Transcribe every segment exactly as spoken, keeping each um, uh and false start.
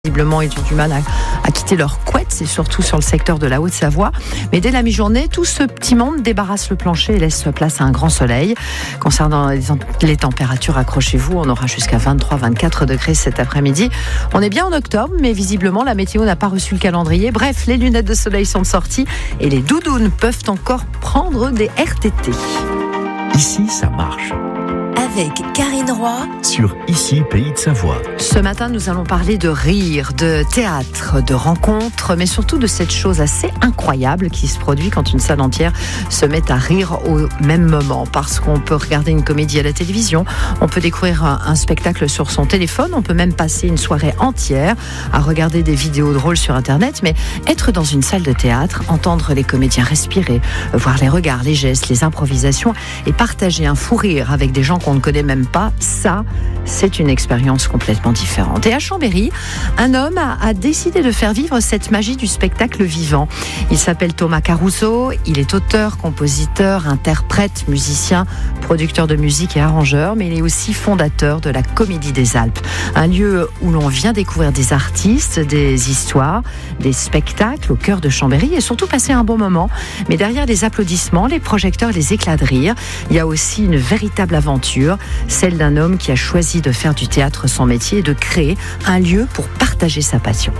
Visiblement, ils ont du mal à, à quitter leur couette, c'est surtout sur le secteur de la Haute-Savoie. Mais dès la mi-journée, tout ce petit monde débarrasse le plancher et laisse place à un grand soleil. Concernant les, les températures, accrochez-vous, on aura jusqu'à vingt-trois à vingt-quatre degrés cet après-midi. On est bien en octobre, mais visiblement, la météo n'a pas reçu le calendrier. Bref, les lunettes de soleil sont sorties et les doudounes peuvent encore prendre des R T T. Ici, ça marche. Avec Karine Roy sur Ici, Pays de Savoie. Ce matin, nous allons parler de rire, de théâtre, de rencontres, mais surtout de cette chose assez incroyable qui se produit quand une salle entière se met à rire au même moment. Parce qu'on peut regarder une comédie à la télévision, on peut découvrir un, un spectacle sur son téléphone, on peut même passer une soirée entière à regarder des vidéos drôles sur Internet, mais être dans une salle de théâtre, entendre les comédiens respirer, voir les regards, les gestes, les improvisations et partager un fou rire avec des gens qu'on ne connaît même pas, ça, c'est une expérience complètement différente. Et à Chambéry, un homme a, a décidé de faire vivre cette magie du spectacle vivant. Il s'appelle Thomas Caruso, il est auteur, compositeur, interprète, musicien, producteur de musique et arrangeur, mais il est aussi fondateur de la Comédie des Alpes, un lieu où l'on vient découvrir des artistes, des histoires, des spectacles au cœur de Chambéry et surtout passer un bon moment. Mais derrière les applaudissements, les projecteurs, les éclats de rire, il y a aussi une véritable aventure, celle d'un homme qui a choisi de faire du théâtre son métier et de créer un lieu pour partager sa passion.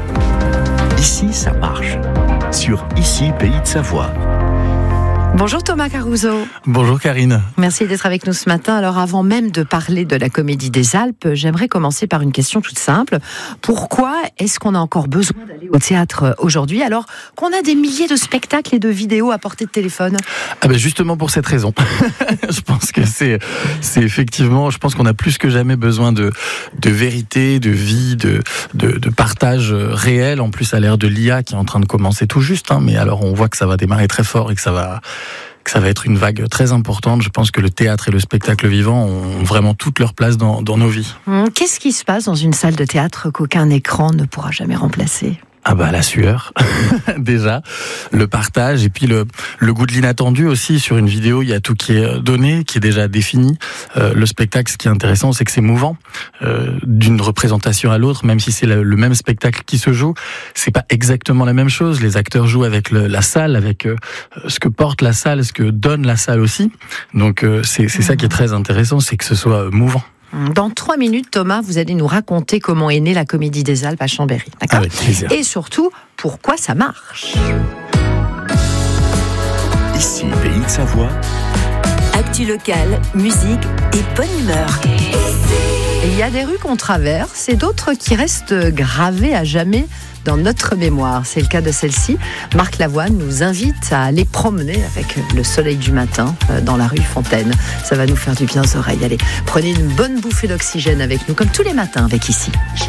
Ici, ça marche. Sur Ici, Pays de Savoie. Bonjour Thomas Caruso. Bonjour Karine. Merci d'être avec nous ce matin. Alors avant même de parler de la Comédie des Alpes, j'aimerais commencer par une question toute simple. Pourquoi est-ce qu'on a encore besoin d'aller au théâtre aujourd'hui alors qu'on a des milliers de spectacles et de vidéos à portée de téléphone ? Ah ben justement pour cette raison. Je pense que c'est, c'est effectivement, je pense qu'on a plus que jamais besoin de, de vérité, de vie, de, de, de partage réel. En plus à l'ère de l'I A qui est en train de commencer tout juste, hein, mais alors on voit que ça va démarrer très fort et que ça va que ça va être une vague très importante. Je pense que le théâtre et le spectacle vivant ont vraiment toute leur place dans, dans nos vies. Qu'est-ce qui se passe dans une salle de théâtre qu'aucun écran ne pourra jamais remplacer ? Ah bah la sueur, déjà, le partage et puis le, le goût de l'inattendu aussi. Sur une vidéo, il y a tout qui est donné, qui est déjà défini. Euh, le spectacle, ce qui est intéressant, c'est que c'est mouvant. Euh, d'une représentation à l'autre, même si c'est le, le même spectacle qui se joue, c'est pas exactement la même chose. Les acteurs jouent avec le, la salle, avec euh, ce que porte la salle, ce que donne la salle aussi. Donc euh, c'est, c'est ça qui est très intéressant, c'est que ce soit mouvant. Dans trois minutes, Thomas, vous allez nous raconter comment est née la Comédie des Alpes à Chambéry. D'accord ? Avec plaisir. Et surtout, pourquoi ça marche. Ici, Pays de Savoie. Actu locale, musique et bonne humeur. Il y a des rues qu'on traverse et d'autres qui restent gravées à jamais dans notre mémoire. C'est le cas de celle-ci. Marc Lavoine nous invite à aller promener avec le soleil du matin dans la rue Fontaine. Ça va nous faire du bien aux oreilles. Allez, prenez une bonne bouffée d'oxygène avec nous, comme tous les matins avec Ici.